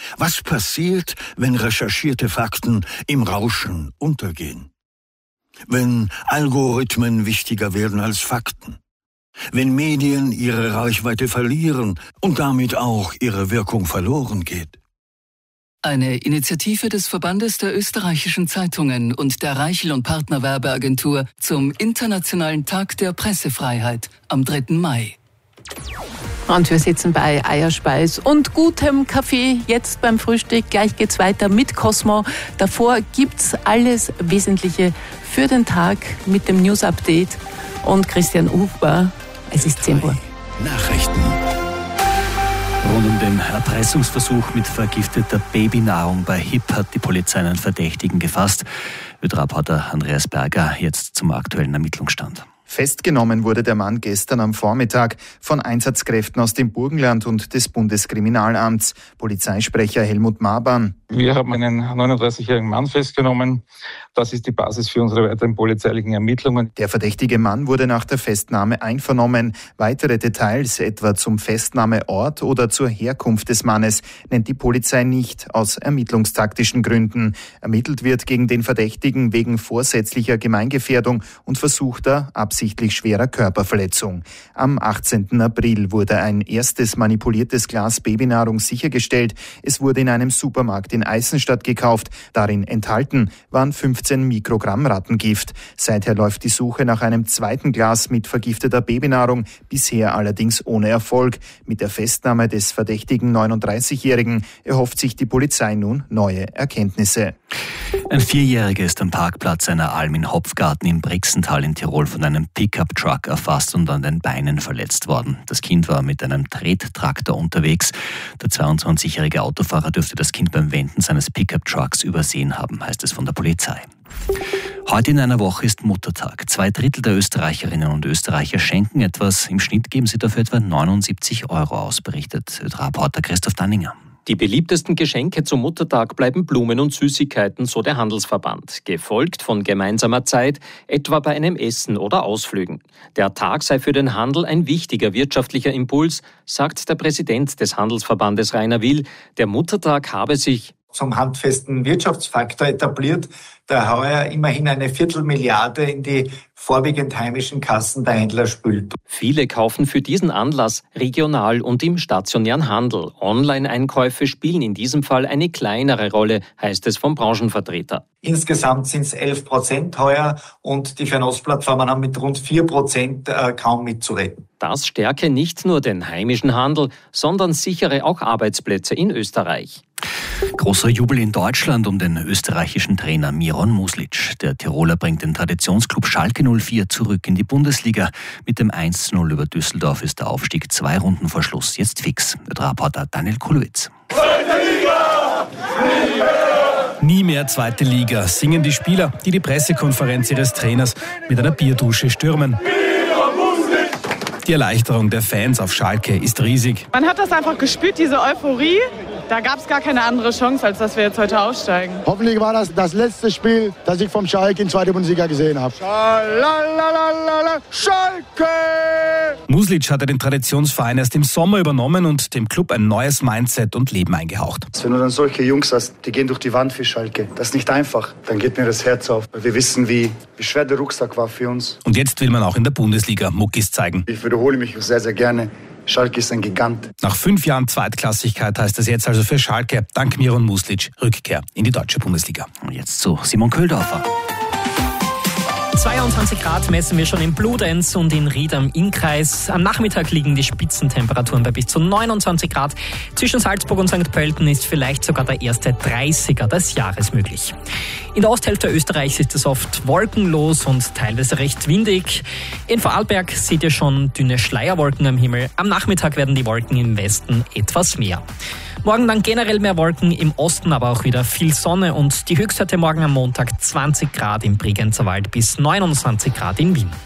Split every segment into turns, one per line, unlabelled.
Was passiert, wenn recherchierte Fakten im Rauschen untergehen? Wenn Algorithmen wichtiger werden als Fakten? Wenn Medien ihre Reichweite verlieren und damit auch ihre Wirkung verloren geht?
Eine Initiative des Verbandes der österreichischen Zeitungen und der Reichel und Partner Werbeagentur zum Internationalen Tag der Pressefreiheit am 3. Mai.
Und wir sitzen bei Eierspeis und gutem Kaffee jetzt beim Frühstück. Gleich geht's weiter mit Cosmo. Davor gibt's alles Wesentliche für den Tag mit dem News-Update und Christian Huber. Es ist 10 Uhr.
Nachrichten. Rund um den Erpressungsversuch mit vergifteter Babynahrung bei HIP hat die Polizei einen Verdächtigen gefasst. Reporter Andreas Berger jetzt zum aktuellen Ermittlungsstand.
Festgenommen wurde der Mann gestern am Vormittag von Einsatzkräften aus dem Burgenland und des Bundeskriminalamts. Polizeisprecher Helmut Maban.
Wir haben einen 39-jährigen Mann festgenommen. Das ist die Basis für unsere weiteren polizeilichen Ermittlungen.
Der verdächtige Mann wurde nach der Festnahme einvernommen. Weitere Details, etwa zum Festnahmeort oder zur Herkunft des Mannes, nennt die Polizei nicht, aus ermittlungstaktischen Gründen. Ermittelt wird gegen den Verdächtigen wegen vorsätzlicher Gemeingefährdung und versuchter, absichtlich schwerer Körperverletzung. Am 18. April wurde ein erstes manipuliertes Glas Babynahrung sichergestellt. Es wurde in einem Supermarkt in Eisenstadt gekauft. Darin enthalten waren 15 Mikrogramm Rattengift. Seither läuft die Suche nach einem zweiten Glas mit vergifteter Babynahrung, bisher allerdings ohne Erfolg. Mit der Festnahme des verdächtigen 39-Jährigen erhofft sich die Polizei nun neue Erkenntnisse.
Ein 4-Jähriger ist am Parkplatz einer Alm in Hopfgarten im Brixental in Tirol von einem Pickup-Truck erfasst und an den Beinen verletzt worden. Das Kind war mit einem Trettraktor unterwegs. Der 22-jährige Autofahrer dürfte das Kind beim Wenden seines Pickup-Trucks übersehen haben, heißt es von der Polizei. Heute in einer Woche ist Muttertag. 2/3 der Österreicherinnen und Österreicher schenken etwas. Im Schnitt geben sie dafür etwa 79 Euro aus, berichtet Reporter Christoph Danninger.
Die beliebtesten Geschenke zum Muttertag bleiben Blumen und Süßigkeiten, so der Handelsverband, gefolgt von gemeinsamer Zeit, etwa bei einem Essen oder Ausflügen. Der Tag sei für den Handel ein wichtiger wirtschaftlicher Impuls, sagt der Präsident des Handelsverbandes Rainer Will. Der Muttertag habe sich
zum handfesten Wirtschaftsfaktor etabliert, der heuer immerhin eine Viertelmilliarde in die vorwiegend heimischen Kassen der Händler spült.
Viele kaufen für diesen Anlass regional und im stationären Handel. Online-Einkäufe spielen in diesem Fall eine kleinere Rolle, heißt es vom Branchenvertreter.
Insgesamt sind es 11% heuer und die Fernostplattformen haben mit rund 4% kaum mitzureden.
Das stärke nicht nur den heimischen Handel, sondern sichere auch Arbeitsplätze in Österreich.
Großer Jubel in Deutschland um den österreichischen Trainer Miron Muslic. Der Tiroler bringt den Traditionsklub Schalke 04 zurück in die Bundesliga. Mit dem 1:0 über Düsseldorf ist der Aufstieg 2 Runden vor Schluss jetzt fix. Der Reporter Daniel Kulowitz.
Nie mehr zweite Liga, singen die Spieler, die die Pressekonferenz ihres Trainers mit einer Bierdusche stürmen. Die Erleichterung der Fans auf Schalke ist riesig.
Man hat das einfach gespürt, diese Euphorie. Da gab es gar keine andere Chance, als dass wir jetzt heute aufsteigen.
Hoffentlich war das letzte Spiel, das ich vom Schalke in 2. Bundesliga gesehen habe. Schalke!
Muslic hatte den Traditionsverein erst im Sommer übernommen und dem Club ein neues Mindset und Leben eingehaucht.
Wenn du dann solche Jungs hast, die gehen durch die Wand für Schalke, das ist nicht einfach. Dann geht mir das Herz auf. Wir wissen, wie schwer der Rucksack war für uns.
Und jetzt will man auch in der Bundesliga Muckis zeigen.
Ich wiederhole mich sehr, sehr gerne. Schalke ist ein Gigant.
Nach 5 Jahren Zweitklassigkeit heißt es jetzt also für Schalke, dank Miron Muslic, Rückkehr in die deutsche Bundesliga.
Und jetzt zu Simon Köhldorfer.
22 Grad messen wir schon in Bludenz und in Ried am Innkreis. Am Nachmittag liegen die Spitzentemperaturen bei bis zu 29 Grad. Zwischen Salzburg und St. Pölten ist vielleicht sogar der erste 30er des Jahres möglich. In der Osthälfte Österreichs ist es oft wolkenlos und teilweise recht windig. In Vorarlberg seht ihr schon dünne Schleierwolken am Himmel. Am Nachmittag werden die Wolken im Westen etwas mehr. Morgen dann generell mehr Wolken, im Osten aber auch wieder viel Sonne und die Höchstwerte morgen am Montag 20 Grad im Bregenzerwald bis 29 Grad in Wien.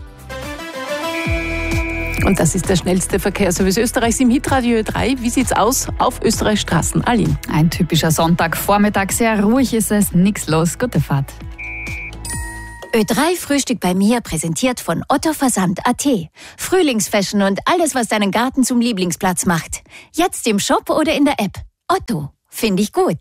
Und das ist der schnellste Verkehrsservice Österreichs im Hitradio 3. Wie sieht's aus auf Österreichs Straßen? Aline.
Ein typischer Sonntagvormittag, sehr ruhig ist es, nichts los, gute Fahrt.
Ö3 Frühstück bei mir präsentiert von Otto Versand.at. Frühlingsfashion und alles, was deinen Garten zum Lieblingsplatz macht. Jetzt im Shop oder in der App. Otto. Finde ich gut.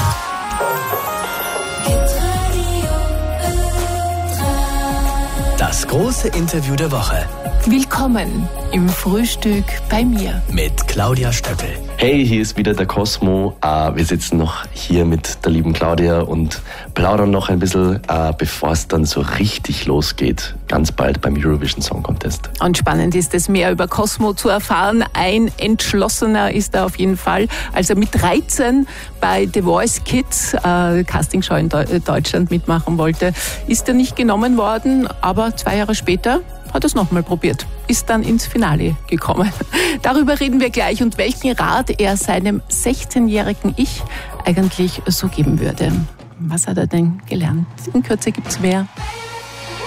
Das große Interview der Woche.
Willkommen im Frühstück bei mir.
Mit Claudia Stöckel.
Hey, hier ist wieder der Cosmo. Wir sitzen noch hier mit der lieben Claudia und plaudern noch ein bisschen, bevor es dann so richtig losgeht. Ganz bald beim Eurovision Song Contest.
Und spannend ist es, mehr über Cosmo zu erfahren. Ein Entschlossener ist er auf jeden Fall. Als er mit 13 bei The Voice Kids, Castingshow in Deutschland, mitmachen wollte, ist er nicht genommen worden. Aber 2 Jahre später hat er es nochmal probiert, ist dann ins Finale gekommen. Darüber reden wir gleich und welchen Rat er seinem 16-jährigen Ich eigentlich so geben würde. Was hat er denn gelernt? In Kürze gibt's mehr.